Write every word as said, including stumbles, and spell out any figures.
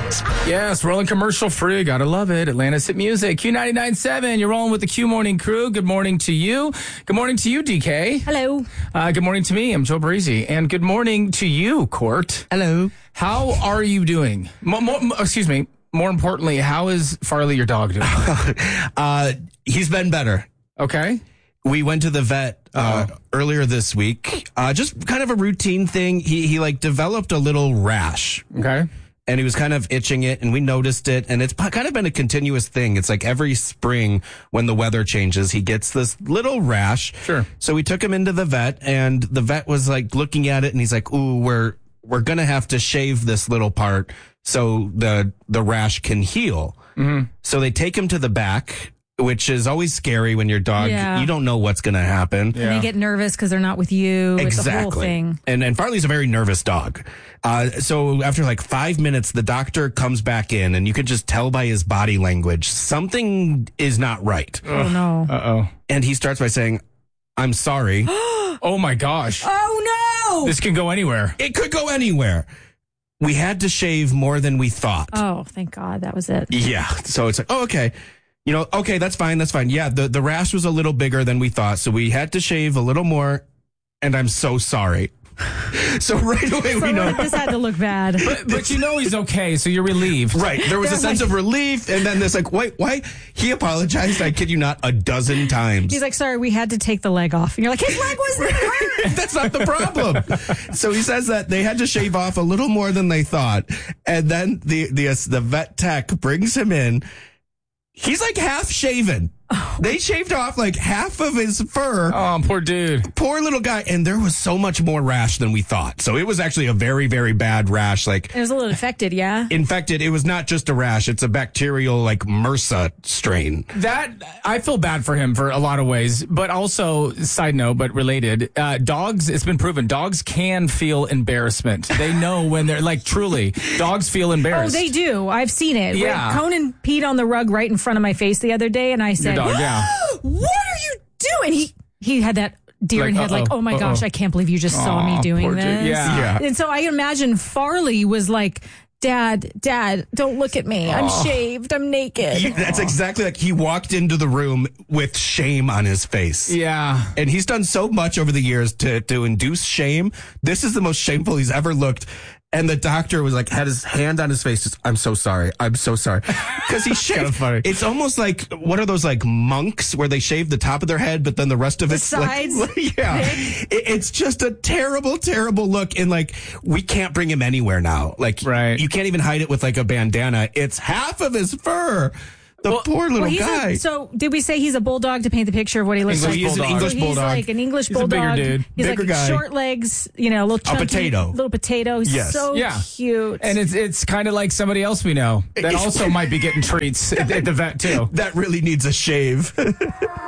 Yes, rolling commercial free. Gotta love it. Atlanta's Hit Music. Q ninety-nine point seven. You're rolling with the Q Morning Crew. Good morning to you. Good morning to you, D K. Hello. Uh, good morning to me. I'm Joe Breezy. And good morning to you, Court. Hello. How are you doing? Mo- mo- excuse me. More importantly, how is Farley, your dog, doing? uh, he's been better. Okay. We went to the vet uh, earlier this week. Uh, just kind of a routine thing. He he like developed a little rash. Okay. And he was kind of itching it, and we noticed it, and it's kind of been a continuous thing. It's like every spring when the weather changes, he gets this little rash. Sure. So we took him into the vet, and the vet was like looking at it, and he's like, "Ooh, we're we're gonna have to shave this little part so the the rash can heal." Mm-hmm. So they take him to the back, which is always scary when your dog, Yeah. you don't know what's going to happen. Yeah. And they get nervous because they're not with you. It's the whole Exactly. thing. And and Farley's a very nervous dog. Uh, so after like five minutes, the doctor comes back in, and you could just tell by his body language, something is not right. Oh, no. Uh-oh. And he starts by saying, "I'm sorry." Oh, my gosh. Oh, no. This can go anywhere. It could go anywhere. We had to shave more than we thought. Oh, thank God. That was it. Yeah. So it's like, oh, okay. You know, okay, that's fine. That's fine. Yeah, the, the rash was a little bigger than we thought. So we had to shave a little more. And I'm so sorry. So right away, So we know. this had to look bad. But, but you know he's okay, so you're relieved. Right. There was a They're sense like- of relief. And then there's like, wait, why? He apologized, I kid you not, a dozen times. He's like, sorry, we had to take the leg off. And you're like, his leg wasn't hurt. That's not the problem. So he says that they had to shave off a little more than they thought. And then the, the, the vet tech brings him in. He's like half shaven. Oh. They shaved off like half of his fur. Oh, poor dude. Poor little guy. And there was so much more rash than we thought. So it was actually a very, very bad rash. Like It was a little infected, yeah? infected. It was not just a rash. It's a bacterial like MRSA strain. That, I feel bad for him for a lot of ways, but also, side note, but related, uh, dogs, it's been proven, dogs can feel embarrassment. They know when they're, like, truly, dogs feel Oh, embarrassed. they do. I've seen it. Yeah. Conan peed on the rug right in front of my face the other day, and I said, dog, yeah. what are you doing? He he had that deer Like, in head, like, uh-oh, oh my gosh, uh-oh. I can't believe you just saw Aw, me doing poor this. dude. Yeah. Yeah. And so I imagine Farley was like, Dad, Dad, don't look at me. I'm shaved. I'm naked. He- that's exactly like he walked into the room with shame on his face. Yeah. And he's done so much over the years to, to induce shame. This is the most shameful he's ever looked. And the doctor was like, had his hand on his face. Just, I'm so sorry. I'm so sorry. Because he shaved. Kinda funny. It's almost like, what are those like monks where they shave the top of their head, but then the rest of The it's sides, like, yeah. It, it's just a terrible, terrible look. And like, we can't bring him anywhere now. Like, Right. you can't even hide it with like a bandana. It's half of his fur. The Well- poor little Well, he's guy. a, so did we say he's a bulldog to paint the picture of what he looks English like? He is an bulldog. English So he's bulldog. like an English He's a bigger bulldog. dude. He's Bigger like guy. short legs, you know, a little chunky, potato. little potato. Yes. So Yeah. cute. And it's it's kind of like somebody else we know that also might be getting treats at, at the vet, too. That really needs a shave.